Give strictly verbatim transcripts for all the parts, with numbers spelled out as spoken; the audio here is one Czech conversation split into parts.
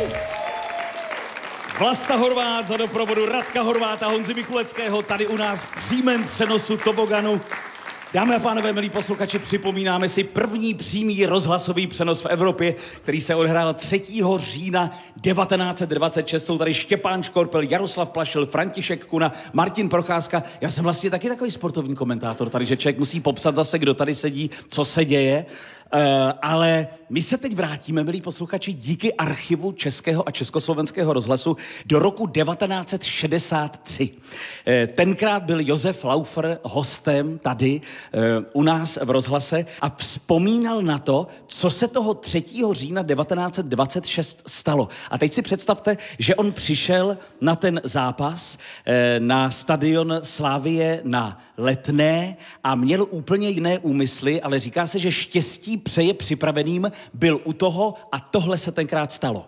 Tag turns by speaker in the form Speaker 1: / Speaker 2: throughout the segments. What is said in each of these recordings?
Speaker 1: Vlasta Horvát za doprovodu Radka Horváta, Honzy Mikuleckého, tady u nás v přímém přenosu toboganu. Dámy a pánové, milí posluchači, připomínáme si první přímý rozhlasový přenos v Evropě, který se odehrál třetího října devatenáct set dvacet šest. Jsou tady Štěpán Škorpel, Jaroslav Plašil, František Kuna, Martin Procházka. Já jsem vlastně taky takový sportovní komentátor tady, že člověk musí popsat zase, kdo tady sedí, co se děje. Uh, ale my se teď vrátíme, milí posluchači, díky archivu Českého a Československého rozhlasu do roku devatenáct set šedesát tři. Uh, tenkrát byl Josef Laufer hostem tady uh, u nás v rozhlase a vzpomínal na to, co se toho třetího října devatenáct set dvacet šest stalo. A teď si představte, že on přišel na ten zápas uh, na stadion Slavie na Letné a měl úplně jiné úmysly, ale říká se, že štěstí přeje připraveným, byl u toho a tohle se tenkrát stalo.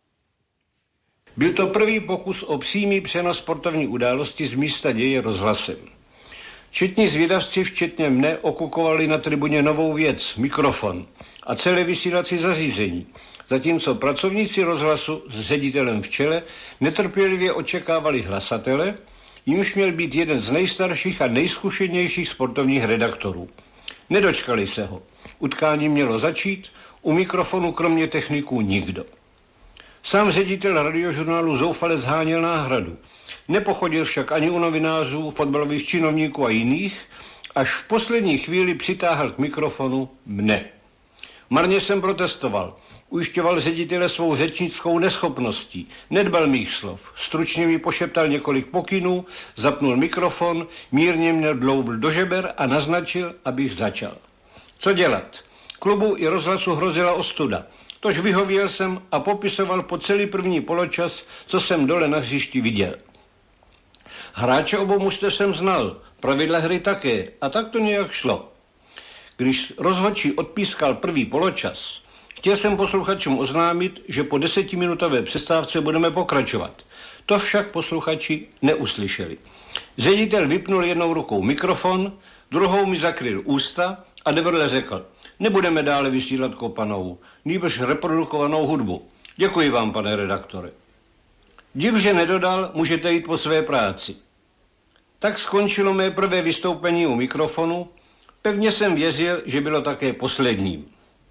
Speaker 2: Byl to první pokus o přímý přenos sportovní události z místa děje rozhlasem. Četní zvědavci, včetně mne, okukovali na tribuně novou věc, mikrofon a celé vysílací zařízení, zatímco pracovníci rozhlasu s ředitelem v čele netrpělivě očekávali hlasatele, jimž měl být jeden z nejstarších a nejzkušenějších sportovních redaktorů. Nedočkali se ho. Utkání mělo začít, u mikrofonu kromě techniků nikdo. Sám ředitel radiožurnálu zoufale zháněl náhradu. Nepochodil však ani u novinářů, fotbalových činovníků a jiných, až v poslední chvíli přitáhl k mikrofonu mne. Marně jsem protestoval. Ujišťoval ředitele svou řečnickou neschopností. Nedbal mých slov. Stručně mi pošeptal několik pokynů, zapnul mikrofon, mírně mě dloubl do žeber a naznačil, abych začal. Co dělat? Klubu i rozhlasu hrozila ostuda. Tož vyhověl jsem a popisoval po celý první poločas, co jsem dole na hřišti viděl. Hráče obou mužstev jsem znal, pravidla hry také, a tak to nějak šlo. Když rozhodčí odpískal první poločas, chtěl jsem posluchačům oznámit, že po desetiminutové přestávce budeme pokračovat. To však posluchači neuslyšeli. Ředitel vypnul jednou rukou mikrofon, druhou mi zakryl ústa a nevrle řekl: nebudeme dále vysílat kopanou, nýbrž reprodukovanou hudbu. Děkuji vám, pane redaktore. Div, že nedodal, můžete jít po své práci. Tak skončilo mé prvé vystoupení u mikrofonu. Pevně jsem věřil, že bylo také posledním.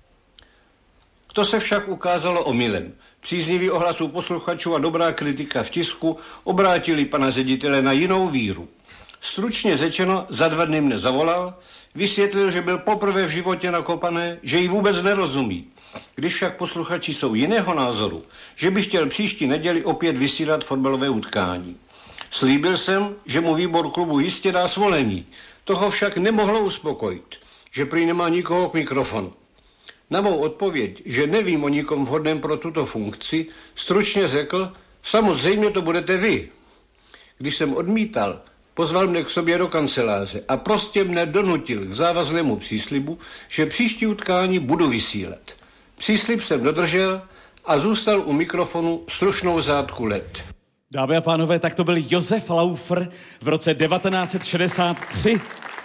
Speaker 2: To se však ukázalo omylem. Příznivý ohlas u posluchačů a dobrá kritika v tisku obrátili pana ředitele na jinou víru. Stručně řečeno, za dva dny mne zavolal, vysvětlil, že byl poprvé v životě na kopané, že jí vůbec nerozumí. Když však posluchači jsou jiného názoru, že by chtěl příští neděli opět vysílat fotbalové utkání. Slíbil jsem, že mu výbor klubu jistě dá svolení. Toho však nemohlo uspokojit, že prý nemá nikoho k mikrofonu. Na mou odpověď, že nevím o nikom vhodném pro tuto funkci, stručně řekl: samozřejmě to budete vy. Když jsem odmítal, pozval mne k sobě do kanceláře a prostě mne donutil k závaznému příslibu, že příští utkání budu vysílat. Příslib jsem dodržel a zůstal u mikrofonu slušnou řádku let.
Speaker 1: Dámy a pánové, tak to byl Josef Laufer v roce devatenáct set šedesát tři.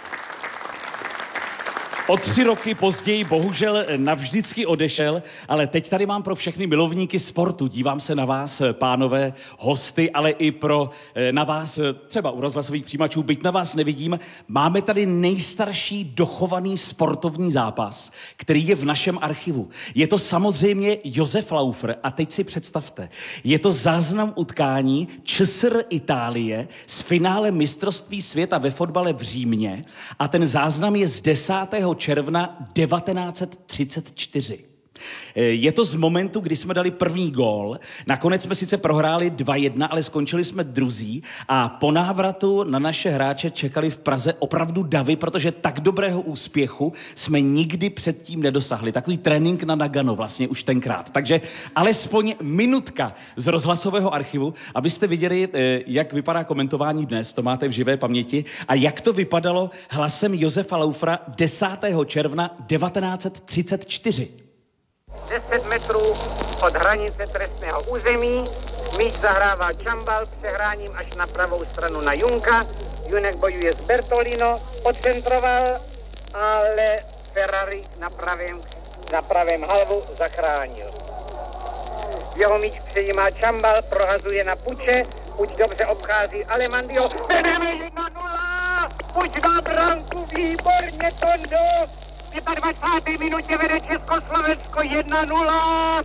Speaker 1: O tři roky později bohužel navždycky odešel, ale teď tady mám pro všechny milovníky sportu. Dívám se na vás, pánové, hosty, ale i pro na vás, třeba u rozhlasových přijímačů, byť na vás nevidím. Máme tady nejstarší dochovaný sportovní zápas, který je v našem archivu. Je to samozřejmě Josef Laufer a teď si představte, je to záznam utkání ČSR Itálie z finále mistrovství světa ve fotbale v Římě a ten záznam je z desátého června devatenáct set třicet čtyři. Je to z momentu, kdy jsme dali první gól. Nakonec jsme sice prohráli dva jedna, ale skončili jsme druzí a po návratu na naše hráče čekali v Praze opravdu davy, protože tak dobrého úspěchu jsme nikdy předtím nedosahli. Takový trénink na Nagano vlastně už tenkrát. Takže alespoň minutka z rozhlasového archivu, abyste viděli, jak vypadá komentování dnes, to máte v živé paměti, a jak to vypadalo hlasem Josefa Laufera desátého června devatenáct set třicet čtyři.
Speaker 3: deset metrů od hranice trestného území. Míč zahrává Čambal přehráním až na pravou stranu na Junka. Junek bojuje s Bertolino, odcentroval, ale Ferrari na pravém, na pravém halvu zachránil. Jeho míč přejímá Čambal, prohazuje na Puče, Puč dobře obchází Alemandio. Vedeme jedna nula! Puč na branku, výborně, Tondo! V dvacáté páté minutě vede Československo jedna nula.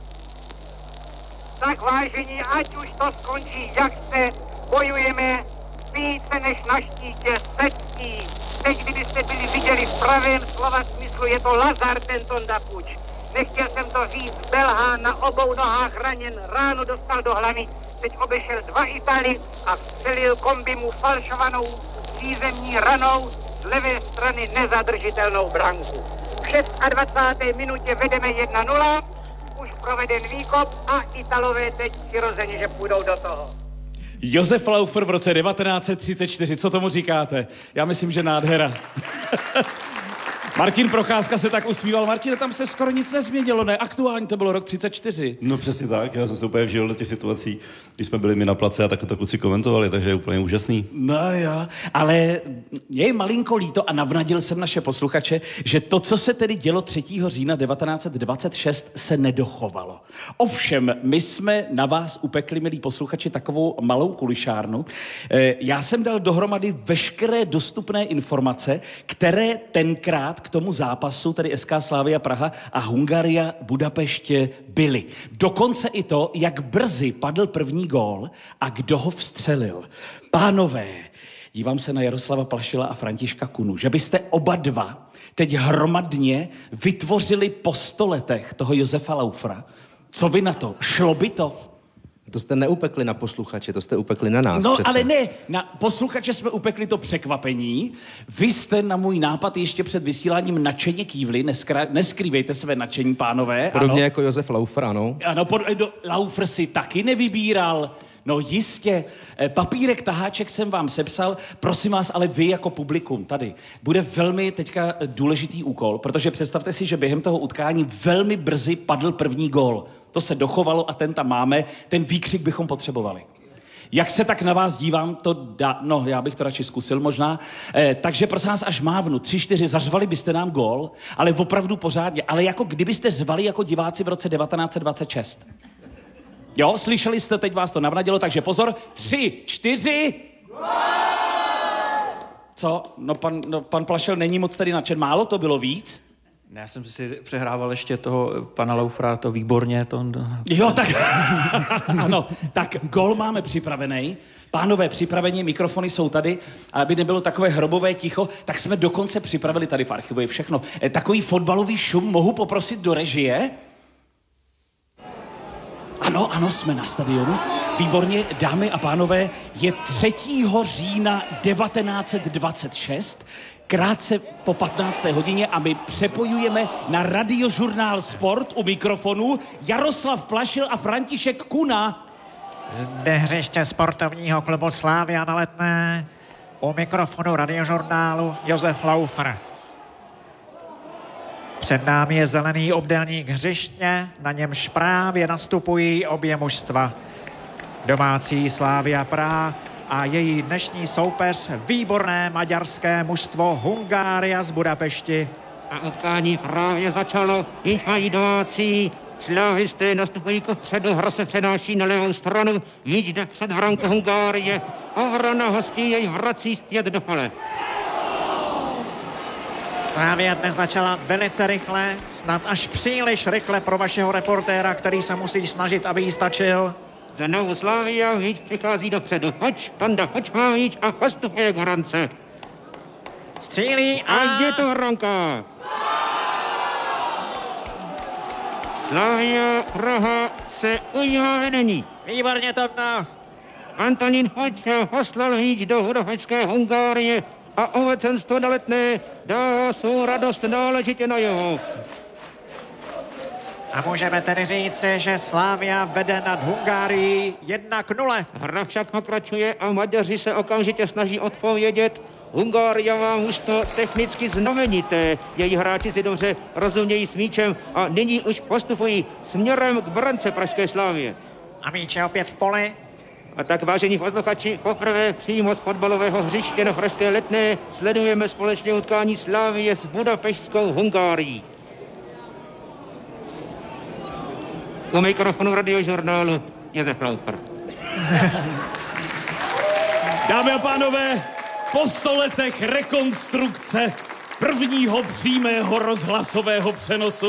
Speaker 3: Tak vážení, ať už to skončí, jak chce, bojujeme více než na štítě se ctí. Teď, kdybyste byli viděli v pravém slova smyslu, je to Lazar, ten Tonda Puč. Nechtěl jsem to říct, belhá na obou nohách raněn, ráno dostal do hlavy, teď obešel dva Italy a vstřelil kombi mu falšovanou přízemní ranou z levé strany nezadržitelnou branku. V dvacáté šesté minutě vedeme jedna nula, už proveden výkop a Italové teď přirozeně, že půjdou do toho.
Speaker 1: Josef Laufer v roce devatenáct set třicet čtyři, co tomu říkáte? Já myslím, že nádhera. Martin Procházka se tak usmíval. Martine, tam se skoro nic nezměnilo, ne? Aktuálně to bylo rok třicet čtyři.
Speaker 4: No přesně tak, já jsem se úplně vžil do těch situací, když jsme byli my na place a tak to kluci komentovali, takže je úplně úžasný.
Speaker 1: No jo, ale je malinko líto a navnadil jsem naše posluchače, že to, co se tedy dělo třetího října devatenáct set dvacet šest, se nedochovalo. Ovšem, my jsme na vás upekli, milí posluchači, takovou malou kulišárnu. Já jsem dal dohromady veškeré dostupné informace, které tenkrát k tomu zápasu, tedy S K Slavia Praha a Hungaria Budapeště byly. Dokonce i to, jak brzy padl první gól a kdo ho vstřelil. Pánové, dívám se na Jaroslava Plašila a Františka Kunu, že byste oba dva teď hromadně vytvořili po sto letech toho Josefa Laufera. Co vy na to? Šlo by to?
Speaker 5: To jste neupekli na posluchače, to jste upekli na nás.
Speaker 1: No,
Speaker 5: přece.
Speaker 1: ale ne, na posluchače jsme upekli to překvapení. Vy jste na můj nápad ještě před vysíláním nadšeně kývli, Neskra, neskrývejte své nadšení, pánové.
Speaker 5: Podobně
Speaker 1: ano.
Speaker 5: jako Josef Laufer, ano.
Speaker 1: Ano, pod, do, Laufer si taky nevybíral. No jistě, papírek, taháček jsem vám sepsal, prosím vás, ale vy jako publikum tady. Bude velmi teďka důležitý úkol, protože představte si, že během toho utkání velmi brzy padl první gól. To se dochovalo a ten tam máme, ten výkřik bychom potřebovali. Jak se tak na vás dívám, to dá, no já bych to radši zkusil možná, eh, takže prosím vás, až mávnu, tři, čtyři, zařvali byste nám gól, ale opravdu pořádně, ale jako kdybyste řvali jako diváci v roce devatenáct set dvacet šest. Jo, slyšeli jste, teď vás to navnadilo, takže pozor, tři, čtyři. Co? No pan, no pan Plašel není moc tady nadšen, málo to bylo víc?
Speaker 6: Ne, já jsem si přehrával ještě toho pana Laufera, to výborně. To...
Speaker 1: Jo, tak ano, tak gól máme připravený. Pánové, připravení, mikrofony jsou tady, a aby nebylo takové hrobové ticho, tak jsme dokonce připravili tady v archivu je všechno. E, takový fotbalový šum mohu poprosit do režie? Ano, ano, jsme na stadionu. Výborně, dámy a pánové, je třetího října devatenáct set dvacet šest, krátce po patnácté hodině a my přepojujeme na radiožurnál Sport u mikrofonu Jaroslav Plašil a František Kuna.
Speaker 7: Zde hřiště sportovního klubu Slavia na Letné, u mikrofonu radiožurnálu Josef Laufer. Před námi je zelený obdélník hřiště, na němž právě nastupují obě mužstva. Domácí Slavia Praha a její dnešní soupeř, výborné maďarské mužstvo Hungária z Budapešti.
Speaker 8: A utkání právě začalo, již mají domácí slavisté nastupují kupředu, hra se přenáší na levou stranu, míč jde před branku Hungárie, obrana hostí jej vrací zpět do pole.
Speaker 7: Slavia dnes začala velice rychle, snad až příliš rychle pro vašeho reportéra, který se musí snažit, aby jí stačil.
Speaker 8: Znovu Slavia, míč přichází dopředu, hoď, Tanda, hoď má míč a postupuje k hrance.
Speaker 7: Střílí a...
Speaker 8: A je to hranka. Slavia Praha se ujímá vedení.
Speaker 7: Výborně, Tanda.
Speaker 8: Antonín Hoď poslal míč do budapešťské Hungárie a obecenstvo na Letné dá svou radost náležitě najevo.
Speaker 7: A můžeme tedy říci, že Slavia vede nad Hungárií jedna k nule.
Speaker 8: Hra však pokračuje a Maďaři se okamžitě snaží odpovědět. Hungária má mužstvo technicky znamenité. Její hráči si dobře rozumějí s míčem a nyní už postupují směrem k brance pražské Slavie.
Speaker 7: A míč je opět v poli.
Speaker 8: A tak, vážení posluchači, poprvé přímo z fotbalového hřiště na pražské Letné sledujeme společně utkání Slavie s budapeštskou Hungárií. U mikrofonu radiožurnálu Josef Laufer.
Speaker 1: Dámy a pánové, po sto letech rekonstrukce prvního přímého rozhlasového přenosu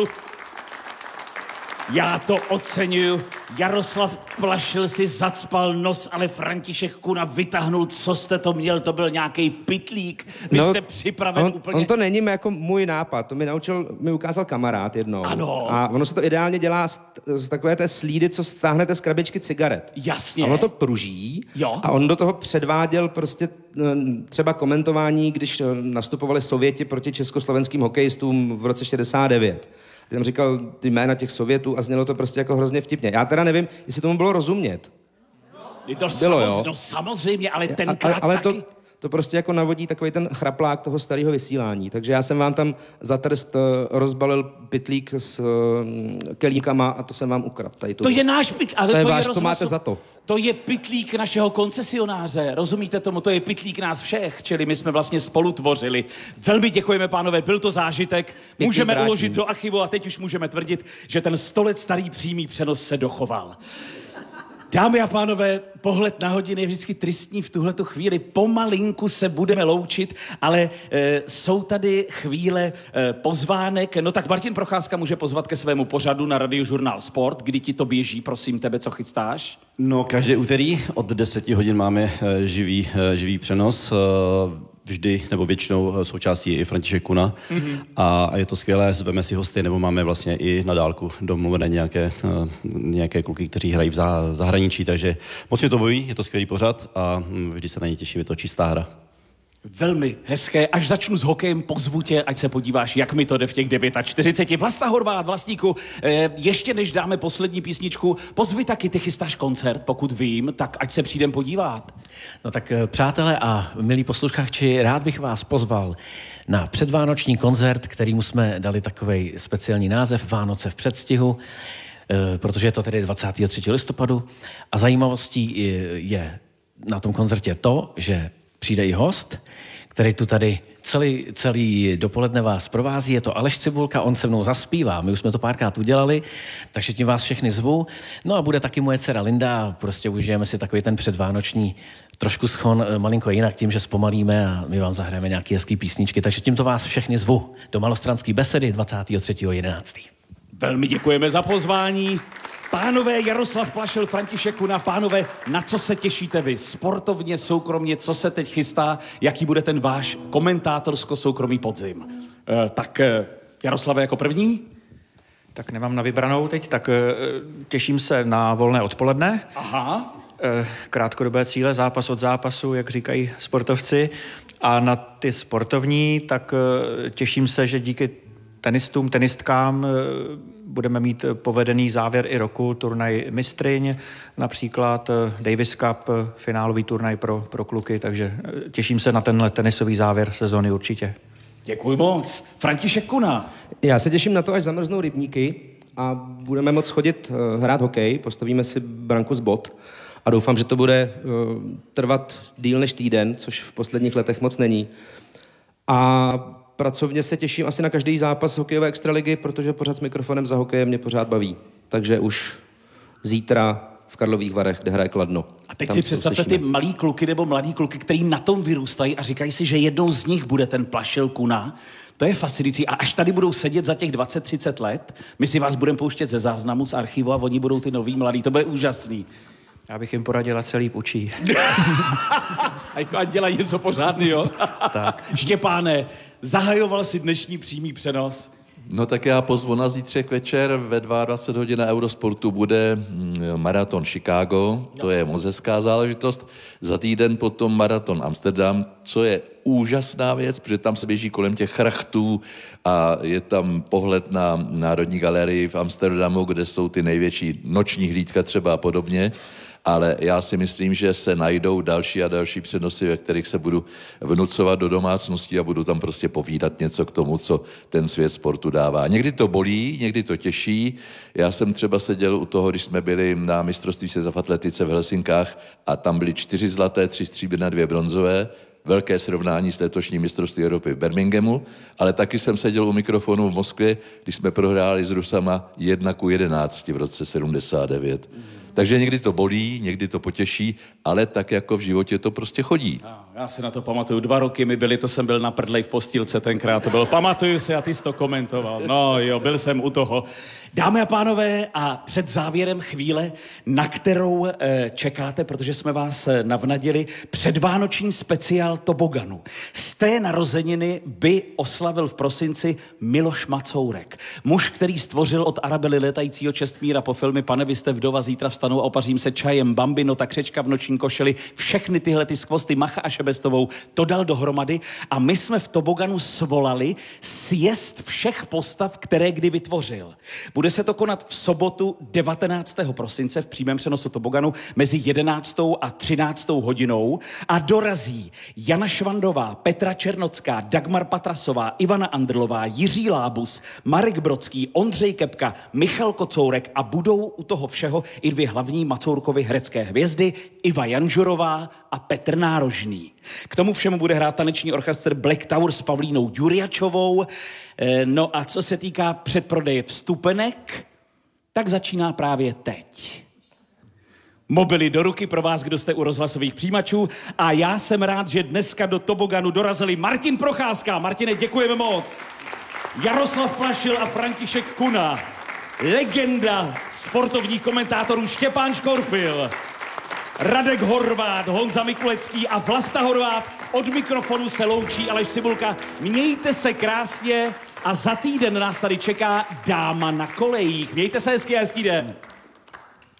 Speaker 1: já to oceňuju. Jaroslav Plašil si zacpal nos, ale František Kuna vytáhnul, co jste to měl, to byl nějaký pytlík. Vy
Speaker 5: No,
Speaker 1: jste připraven
Speaker 5: on,
Speaker 1: úplně...
Speaker 5: On to není jako můj nápad, to mi naučil, mi ukázal kamarád jednou.
Speaker 1: Ano.
Speaker 5: A ono se to ideálně dělá z, z takové té slídy, co stáhnete z krabičky cigaret.
Speaker 1: Jasně.
Speaker 5: A ono to pruží.
Speaker 1: Jo.
Speaker 5: A on do toho předváděl prostě třeba komentování, když nastupovali Sověti proti československým hokejistům v roce šedesát devět. Ty tam říkal ty jména těch Sovětů a znělo to prostě jako hrozně vtipně. Já teda nevím, jestli tomu bylo rozumět.
Speaker 1: No,
Speaker 5: Bylo,
Speaker 1: samozřejmě,
Speaker 5: jo.
Speaker 1: no samozřejmě, ale
Speaker 5: A-
Speaker 1: tenkrát
Speaker 5: ale, ale
Speaker 1: taky...
Speaker 5: to, to prostě jako navodí takový ten chraplák toho starého vysílání. Takže já jsem vám tam za trest uh, rozbalil pytlík s uh, kelímkama a to jsem vám ukradl. Tady tu
Speaker 1: To
Speaker 5: věc.
Speaker 1: je náš pytlík, ale
Speaker 5: To
Speaker 1: to
Speaker 5: je
Speaker 1: je,
Speaker 5: váš, to
Speaker 1: rozhlasu-
Speaker 5: máte za to.
Speaker 1: To je pytlík našeho koncesionáře, rozumíte tomu? To je pytlík nás všech, čili my jsme vlastně spolu tvořili. Velmi děkujeme, pánové, byl to zážitek. Můžeme
Speaker 5: vrátím.
Speaker 1: uložit do archivu a teď už můžeme tvrdit, že ten sto let starý přímý přenos se dochoval. Dámy a pánové, pohled na hodiny je vždycky tristní v tuhletu chvíli. Pomalinku se budeme loučit, ale e, jsou tady chvíle e, pozvánek. No tak Martin Procházka může pozvat ke svému pořadu na Radiožurnál Sport. Kdy ti to běží, prosím tebe, co chystáš?
Speaker 4: No, každé úterý od deseti hodin máme eh, živý, eh, živý přenos. eh, Vždy, nebo většinou eh, součástí je i František Kuna. Mm-hmm. A, a je to skvělé, zveme si hosty, nebo máme vlastně i na dálku domluvené nějaké, eh, nějaké kluky, kteří hrají v zá- zahraničí, takže moc mě to baví, je to skvělý pořad a hm, vždy se na ně těším, je to čistá hra.
Speaker 1: Velmi hezké. Až začnu s hokejem, pozvu tě, ať se podíváš, jak mi to jde v těch čtyřiceti devíti. Vlasta Horváth, Vlastníku, eh, ještě než dáme poslední písničku, pozvi taky, ty chystáš koncert, pokud vím, tak ať se přijdem podívat.
Speaker 9: No tak přátelé a milí posluchači, rád bych vás pozval na předvánoční koncert, kterýmu jsme dali takovej speciální název Vánoce v předstihu, eh, protože je to tedy dvacátého třetího listopadu a zajímavostí je na tom koncertě to, že přijde i host, který tu tady celý, celý dopoledne vás provází. Je to Aleš Cibulka, on se mnou zaspívá. My už jsme to párkrát udělali, takže tím vás všechny zvu. No a bude taky moje dcera Linda a prostě užijeme si takový ten předvánoční trošku schon malinko jinak tím, že zpomalíme a my vám zahrajeme nějaké hezký písničky. Takže tímto vás všechny zvu do Malostranské besedy dvacátého třetího jedenáctého
Speaker 1: Velmi děkujeme za pozvání. Pánové Jaroslav Plašil, František Kuna, pánové, na co se těšíte vy? Sportovně, soukromně, co se teď chystá? Jaký bude ten váš komentátorsko-soukromý podzim? E, tak e, Jaroslave jako první?
Speaker 6: Tak nemám na vybranou teď, tak e, těším se na volné odpoledne.
Speaker 1: Aha.
Speaker 6: E, krátkodobé cíle, zápas od zápasu, jak říkají sportovci. A na ty sportovní, tak e, těším se, že díky tenistům, tenistkám e, budeme mít povedený závěr i roku, turnaj mistryň, například Davis Cup, finálový turnaj pro, pro kluky, takže těším se na tenhle tenisový závěr sezony určitě.
Speaker 1: Děkuji moc. František Kuna.
Speaker 5: Já se těším na to, až zamrznou rybníky a budeme moct chodit uh, hrát hokej, postavíme si branku z bot a doufám, že to bude uh, trvat díl než týden, což v posledních letech moc není. A pracovně se těším asi na každý zápas hokejové extraligy, protože pořád s mikrofonem za hokejem mě pořád baví. Takže už zítra v Karlových Varech, kde hraje Kladno.
Speaker 1: A teď
Speaker 5: Tam
Speaker 1: si
Speaker 5: se
Speaker 1: představte ty
Speaker 5: uslyšíme.
Speaker 1: malí kluky nebo mladí kluky, který na tom vyrůstají a říkají si, že jednou z nich bude ten Plašil Kuna. To je fascinující. A až tady budou sedět za těch dvacet třicet let, my si vás budeme pouštět ze záznamu, z archivu a oni budou ty noví mladí. To bude úžasný.
Speaker 6: Já bych jim poradila celý učí.
Speaker 1: A jako ať dělají něco pořádného.
Speaker 6: Tak.
Speaker 1: Štěpáne, zahajoval si dnešní přímý přenos.
Speaker 10: No tak já pozvu na zítřek večer ve dvacet dva hodin na Eurosportu bude mm, maraton Chicago, to je moc hezká záležitost. Za týden potom maraton Amsterdam, co je úžasná věc, protože tam se běží kolem těch chrachtů a je tam pohled na Národní galerii v Amsterdamu, kde jsou ty největší noční hlídka třeba a podobně. Ale já si myslím, že se najdou další a další přenosy, ve kterých se budu vnucovat do domácností a budu tam prostě povídat něco k tomu, co ten svět sportu dává. Někdy to bolí, někdy to těší. Já jsem třeba seděl u toho, když jsme byli na mistrovství světa v atletice v Helsinkách a tam byly čtyři zlaté, tři stříbrné, dvě bronzové. velké srovnání s letošním mistrovství Evropy v Birminghamu, ale taky jsem seděl u mikrofonu v Moskvě, když jsme prohráli s Rusama jedna ku jedenácti v roce sedmdesát devět. Takže někdy to bolí, někdy to potěší, ale tak jako v životě to prostě chodí.
Speaker 1: Já si na to pamatuju, dva roky mi byli, to jsem byl na prdlej v postýlce tenkrát, to byl, pamatuju si a ty jsi to komentoval. No jo, byl jsem u toho. Dámy a pánové, a před závěrem chvíle, na kterou e, čekáte, protože jsme vás e, navnadili, předvánoční speciál Toboganu. Z té narozeniny by oslavil v prosinci Miloš Macourek. Muž, který stvořil od Arabely letajícího Čestmíra po filmy Pane, vy jste vdova, zítra vstanu a opařím se čajem, Bambino, ta křečka v noční košeli, všechny tyhle ty skvosty, Macha a Šebestovou, to dal dohromady a my jsme v Toboganu svolali sjezd všech postav, které kdy vytvořil. Bude se to konat v sobotu devatenáctého prosince v přímém přenosu Toboganu mezi jedenáctou a třináctou hodinou a dorazí Jana Švandová, Petra Černocká, Dagmar Patrasová, Ivana Andrlová, Jiří Lábus, Marek Brodský, Ondřej Kepka, Michal Kocourek a budou u toho všeho i dvě hlavní Macourkovy herecké hvězdy, Iva Janžurová a Petr Nárožný. K tomu všemu bude hrát taneční orchestr Black Tower s Pavlínou Juriačovou. No a co se týká předprodeje vstupenek, tak začíná právě teď. Mobily do ruky pro vás, kdo jste u rozhlasových přijímačů. A já jsem rád, že dneska do Toboganu dorazili Martin Procházka. Martine, děkujeme moc. Jaroslav Plašil a František Kuna. Legenda sportovních komentátorů Štěpán Škorpil. Radek Horvát, Honza Mikulecký a Vlasta Horvát. Od mikrofonu se loučí Aleš Cibulka. Mějte se krásně a za týden nás tady čeká Dáma na kolejích. Mějte se hezky a hezký den.